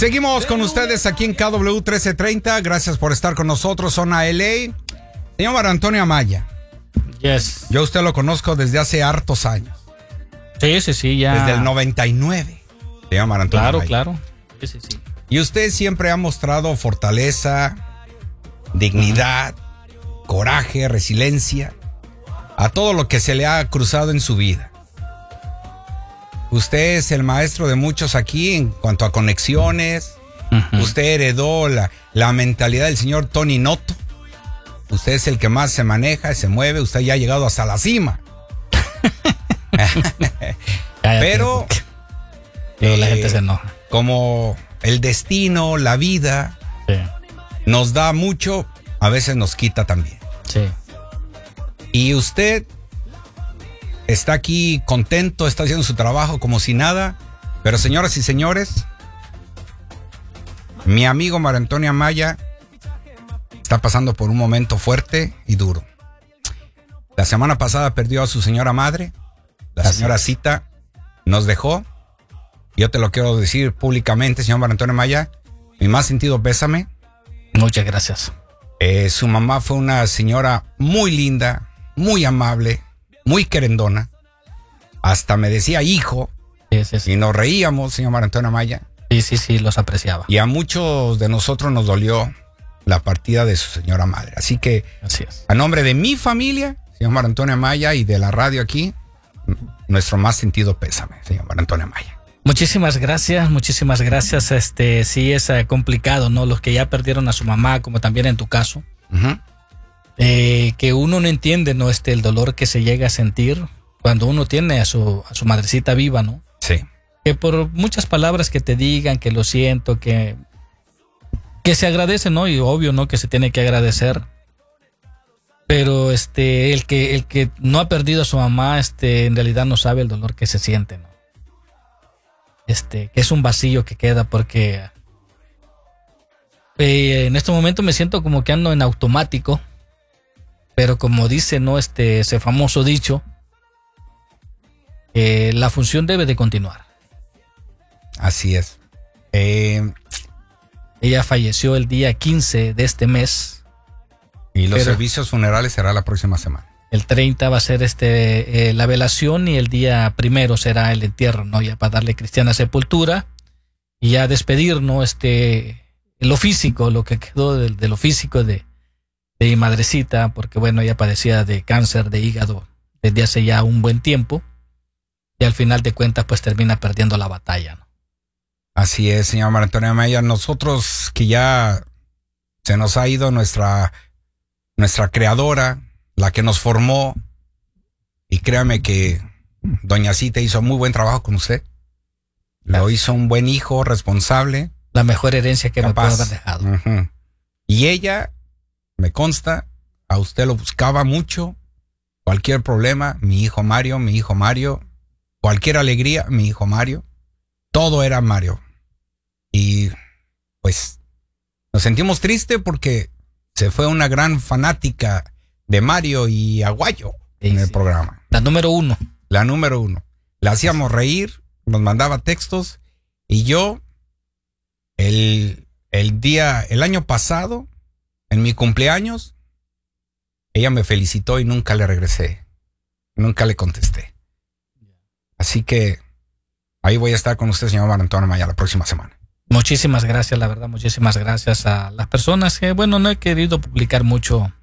Seguimos con ustedes aquí en KW 1330. Gracias por estar con nosotros, Zona LA. Señor Mario Antonio Amaya. Yes. Yo a usted lo conozco desde hace hartos años. Sí, ya. Desde el 99. Señor Mario Antonio Amaya. Claro. Sí. Y usted siempre ha mostrado fortaleza, dignidad, coraje, resiliencia a todo lo que se le ha cruzado en su vida. Usted es el maestro de muchos aquí en cuanto a conexiones. Usted heredó la mentalidad del señor Tony Noto. Usted es el que más se maneja, se mueve. Usted ya ha llegado hasta la cima. Pero la gente se enoja. Como el destino, la vida, nos da mucho, a veces nos quita también. Sí. Y usted está aquí contento, está haciendo su trabajo como si nada. Pero señoras y señores, mi amigo Mario Antonio Amaya está pasando por un momento fuerte y duro. La semana pasada perdió a su señora madre. La señora Cita nos dejó. Yo te lo quiero decir públicamente, señor Mario Antonio Amaya, mi más sentido pésame. Muchas gracias. Su mamá fue una señora muy linda, muy amable, muy querendona. Hasta me decía hijo. Sí. Y nos reíamos, señor Mario Antonio Amaya. Sí, los apreciaba. Y a muchos de nosotros nos dolió la partida de su señora madre. Así que, así es. A nombre de mi familia, señor Mario Antonio Amaya, y de la radio aquí, nuestro más sentido pésame, señor Mario Antonio Amaya. Muchísimas gracias. Sí es complicado, ¿no? Los que ya perdieron a su mamá, como también en tu caso. Que uno no entiende, ¿no? El dolor que se llega a sentir cuando uno tiene a su madrecita viva, ¿no? Sí. Que por muchas palabras que te digan, que lo siento, que se agradece, ¿no? Y obvio, ¿no? Que se tiene que agradecer. Pero el que no ha perdido a su mamá, en realidad no sabe el dolor que se siente, ¿no? Que es un vacío que queda porque en este momento me siento como que ando en automático, pero como dice, ¿no? Ese famoso dicho, la función debe de continuar. Así es. Ella falleció el día 15 de este mes. Y los servicios funerales será la próxima semana. El 30 va a ser la velación y el día 1 será el entierro, ¿no? Ya para darle cristiana sepultura y ya despedir, ¿no? Lo físico, lo que quedó de lo físico de mi madrecita, porque bueno, ella padecía de cáncer de hígado desde hace ya un buen tiempo y al final de cuentas pues termina perdiendo la batalla, ¿no? Así es, señor Mario Antonio Amaya. Nosotros que ya se nos ha ido nuestra creadora, la que nos formó, y créame que doña Cita hizo muy buen trabajo con usted. Lo hizo un buen hijo, responsable. La mejor herencia que capaz. me puede haber dejado. Y ella, me consta, a usted lo buscaba mucho. Cualquier problema, mi hijo Mario. Cualquier alegría, mi hijo Mario. Todo era Mario. Y pues nos sentimos tristes porque se fue una gran fanática de Mario y Aguayo en el programa. La número uno. La hacíamos reír, nos mandaba textos y yo el año pasado, en mi cumpleaños, ella me felicitó y nunca le regresé. Nunca le contesté. Así que ahí voy a estar con usted, señor Mario Antonio Amaya, la próxima semana. Muchísimas gracias, la verdad, muchísimas gracias a las personas que, bueno, no he querido publicar mucho